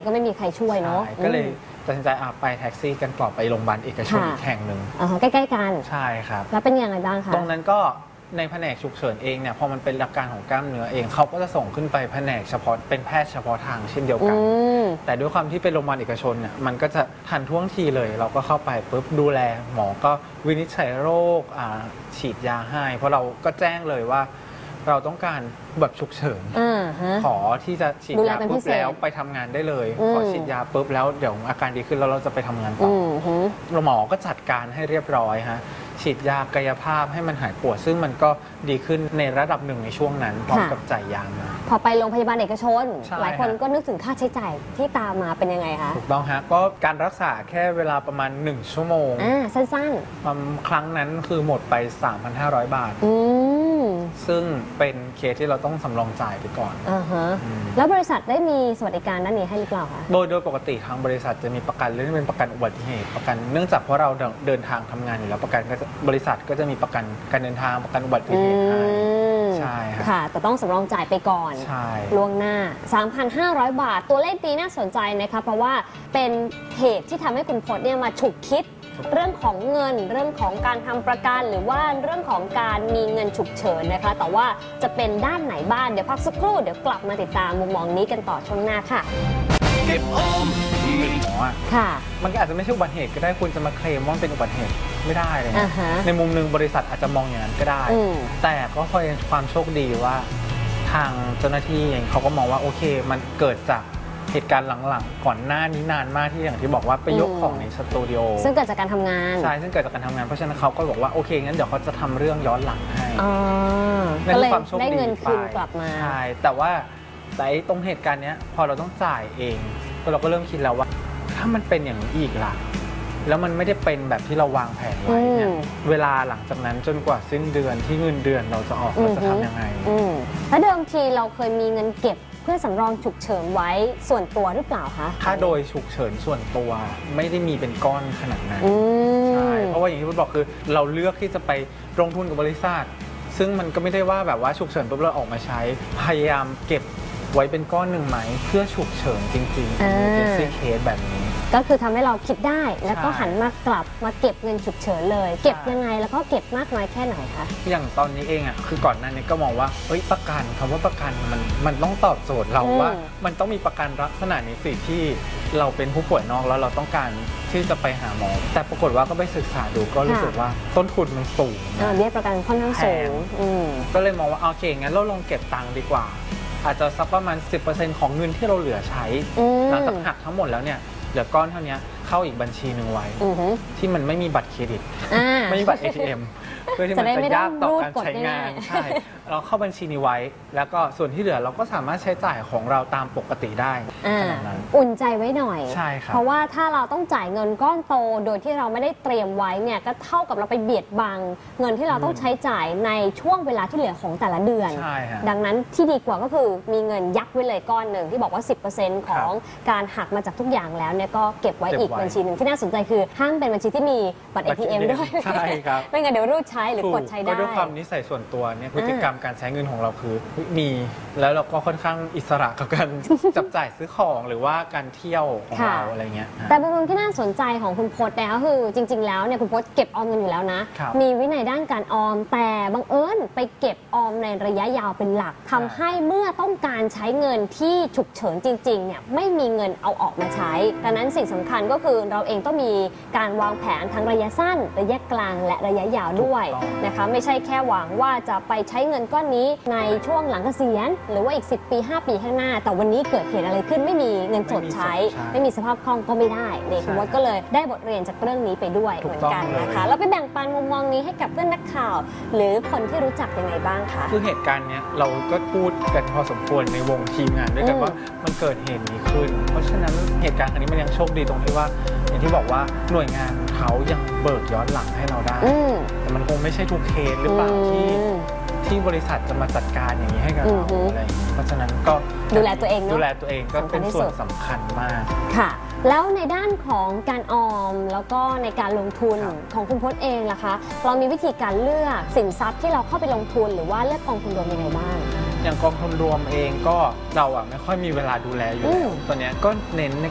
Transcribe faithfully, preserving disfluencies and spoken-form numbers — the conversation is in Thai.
ก็ไม่มีใครช่วยเนาะก็เลยตัดสินใจไปแท็กซี่กันต่อไปโรงพยาบาลเอกชนอีกแห่งหนึ่งใกล้ๆกันใช่ครับแล้วเป็นยังไงบ้างคะตรงนั้นก็ในแผนกฉุกเฉินเองเนี่ยพอมันเป็นอาการของกล้ามเนื้อเองเขาก็จะส่งขึ้นไปแผนกเฉพาะเป็นแพทย์เฉพาะทางเช่นเดียวกันแต่ด้วยความที่เป็นโรงพยาบาลเอกชนเนี่ยมันก็จะทันท่วงทีเลยเราก็เข้าไปปุ๊บดูแลหมอก็วินิจฉัยโรคฉีดยาให้เพราะเราก็แจ้งเลยว่าเราต้องการแบบฉุกเฉินขอที่จะฉีดยาปุ๊บแล้วไปทำงานได้เลยขอฉีดยาปุ๊บแล้วเดี๋ยวอาการดีขึ้นแล้วเราจะไปทำงานต่อหมอก็จัดการให้เรียบร้อยฮะฉีดยากายภาพให้มันหายปวดซึ่งมันก็ดีขึ้นในระดับหนึ่งในช่วงนั้นพร้อมกับจ่ายยามาพอไปโรงพยาบาลเอกชนหลายคนก็นึกถึงค่าใช้จ่ายที่ตามมาเป็นยังไงคะถูกต้องฮะก็การรักษาแค่เวลาประมาณหนึ่งชั่วโมงอ่าสั้นๆครั้งนั้นคือหมดไป สามพันห้าร้อย บาทซึ่งเป็นเคสที่เราต้องสำรองจ่ายไปก่อนอ่าฮะแล้วบริษัทได้มีสวัสดิการด้านนี้ให้หรือเปล่าคะโดยโดยปกติทางบริษัทจะมีประกันเรื่องเป็นประกันอุบัติเหตุประกันเนื่องจากเพราะเราเดินทางทำงานอยู่แล้วประกันบริษัทก็จะมีประกันการเดินทางประกันอุบัติเหตุให้ใช่ค่ะแต่ต้องสำรองจ่ายไปก่อนล่วงหน้า สามพันห้าร้อย บาทตัวเลขนี้น่าสนใจนะคะเพราะว่าเป็นเหตุที่ทำให้คุณพจน์เนี่ยมาฉุกคิดเรื่องของเงินเรื่องของการทำประกันหรือว่าเรื่องของการมีเงินฉุกเฉินนะคะแต่ว่าจะเป็นด้านไหนบ้างเดี๋ยวพักสักครู่เดี๋ยวกลับมาติดตามมุมมองนี้กันต่อช่วงหน้าค่ะเก็บออมค่ะมันก็อาจจะไม่ใช่อุบัติเหตุก็ได้คุณจะมาเคลมว่าเป็นอุบัติเหตุไม่ได้เลยนะในมุมหนึ่งบริษัทอาจจะมองอย่างนั้นก็ได้แต่ก็คอยความโชคดีว่าทางเจ้าหน้าที่เองเขาก็มองว่าโอเคมันเกิดจากเหตุการณ์หลังๆก่อนหน้านี้นานมากที่อย่างที่บอกว่าไปยกของในสตูดิโอซึ่งเกิดจากการทำงานใช่ซึ่งเกิดจากการทำงานเพราะฉะนั้นเขาก็บอกว่าโอเคงั้นเดี๋ยวเขาจะทำเรื่องย้อนหลังให้ก็เลยได้เงินคืนกลับมาใช่แต่ว่าแต่ตรงเหตุการณ์นี้พอเราต้องจ่ายเองเราก็เริ่มคิดแล้วว่าถ้ามันเป็นอย่างนี้อีกล่ะแล้วมันไม่ได้เป็นแบบที่เราวางแผนไว้เนี่ยเวลาหลังจากนั้นจนกว่าสิ้นเดือนที่เงินเดือนเราจะออกเราจะทำยังไงแล้วเดิมทีเราเคยมีเงินเก็บเพื่อสำรองฉุกเฉินไว้ส่วนตัวหรือเปล่าคะถ้าโดยฉุกเฉินส่วนตัวไม่ได้มีเป็นก้อนขนาดนั้นใช่เพราะว่าอย่างที่ผมบอกคือเราเลือกที่จะไปลงทุนกับบริษัทซึ่งมันก็ไม่ได้ว่าแบบว่าฉุกเฉินปุ๊บเราออกมาใช้พยายามเก็บไว้เป็นก้อนหนึ่งไหมเพื่อฉุกเฉินจริงๆเป็นซีเคสแบบนี้ก็คือทำให้เราคิดได้แล้วก็หันมากลับมาเก็บเงินฉุกเฉินเลยเก็บยังไงแล้วก็เก็บมากน้อยแค่ไหนคะอย่างตอนนี้เองอ่ะคือก่อนหน้านี้ก็มองว่าเฮ้ยประกันคำว่าประกันมันมันต้องตอบโจทย์เราว่ามันต้องมีประกันลักษณะนี้สิที่เราเป็นผู้ป่วยนอกแล้วเราต้องการที่จะไปหาหมอแต่ปรากฏว่าก็ไปศึกษาดูก็รู้สึกว่าต้นทุนมันสูงเบี้ยประกันค่อนข้างสูงก็เลยมองว่าโอเคงั้นเราลองเก็บตังค์ดีกว่าอาจจะสักประมาณ สิบเปอร์เซ็นต์ ของเงินที่เราเหลือใช้หลังจากหักทั้งหมดแล้วเนี่ยเหลือก้อนเท่านี้เข้าอีกบัญชีหนึ่งไว้ที่มันไม่มีบัตรเครดิตไม่มีบัตร เอ ที เอ็ม เพื่อที่มันจะยากต่อการใช้งานใช่เราเข้าบัญชีนี้ไว้แล้วก็ส่วนที่เหลือเราก็สามารถใช้จ่ายของเราตามปกติได้ขนาดนั้นอุ่นใจไว้หน่อยใช่ครับเพราะว่าถ้าเราต้องจ่ายเงินก้อนโตโดยที่เราไม่ได้เตรียมไว้เนี่ยก็เท่ากับเราไปเบียดบังเงินที่เราต้องใช้จ่ายในช่วงเวลาที่เหลือของแต่ละเดือนดังนั้นที่ดีกว่าก็คือมีเงินยักไว้เลยก้อนหนึ่งที่บอกว่า สิบเปอร์เซ็นต์ ของการหักมาจากทุกอย่างแล้วเนี่ยก็เก็บไว้อีกบัญชีหนึ่งที่น่าสนใจคือห้ามเป็นบัญชีที่มีบัตร เอ ที เอ็ม ด้วยใช่ครับไม่งั้นเดี๋ยวรูดใช้หรือกดใช้ได้ก็ด้วยความนิสัยส่วนตัวเนี่ยพฤติกรรมการใช้เงินของเราคือมีแล้วเราก็ค่อนข้างอิสระกับการจับจ่ายซื้อของหรือว่าการเที่ยวของเราอะไรเงี้ยแต่มุมที่น่าสนใจของคุณพจน์เนี่ยก็คือจริงๆแล้วเนี่ยคุณพจน์เก็บออมเงินอยู่แล้วนะมีวินัยด้านการออมแต่บังเอิญไปเก็บออมในระยะยาวเป็นหลักทำให้เมื่อต้องการใช้เงินที่ฉุกเฉินจริงๆเนี่ยไม่มีเงินเอาออกมาใช้ดังนั้นสิ่งสำคัญก็คือเราเองต้องมีการวางแผนทั้งระยะสั้นระยะกลางและระยะยาวด้วยนะคะไม่ใช่แค่หวังว่าจะไปใช้เงินก้อนนี้ในช่วงหลังเกษียณหรือว่าอีกสิบปีห้าปีข้างหน้าแต่วันนี้เกิดเหตุอะไรขึ้นไม่มีเงินสดใช้ไม่มีสภาพคล่องก็ไม่ได้เนี่ยคุณมดก็เลยได้บทเรียนจากเรื่องนี้ไปด้วยเหมือนกันนะคะแล้วไปแบ่งปันมุมมองนี้ให้กับเพื่อนนักข่าวหรือคนที่รู้จักยังไงบ้างคะคือเหตุการณ์เนี้ยเราก็พูดกันพอสมควรในวงทีมงานด้วยกันว่ามันเกิดเหตุนี้ขึ้นเพราะฉะนั้นเหตุการณ์ครั้งนี้มันยังโชคดีตรงที่ว่าอย่างที่บอกว่าหน่วยงานเขายังเบิกย้อนหลังให้เราได้แต่มันคงไม่ใช่ทุกเคสหรือเปล่าที่ที่บริษัทจะมาจัดการอย่างนี้ให้กับเราอะไรเพราะฉะนั้นก็ดูแลตัวเองดูแลตัวเองก็เป็นส่วนสำคัญมากค่ะแล้วในด้านของการออมแล้วก็ในการลงทุนของคุณพจน์เองล่ะคะเรามีวิธีการเลือกสินทรัพย์ที่เราเข้าไปลงทุนหรือว่าเลือกกองทุนรวมยังไงบ้างอย่างกองทุนรวมเองก็เราอ่ะไม่ค่อยมีเวลาดูแลอยู่แล้วอืมตอนเนี้ยก็เน้นใน